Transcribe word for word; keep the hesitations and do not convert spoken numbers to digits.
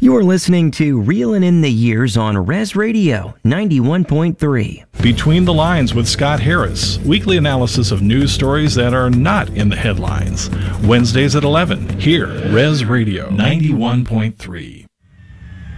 You're listening to Reelin' in the Years on Res Radio ninety-one point three. Between the Lines with Scott Harris, weekly analysis of news stories that are not in the headlines. Wednesdays at eleven, here, Res Radio ninety-one point three.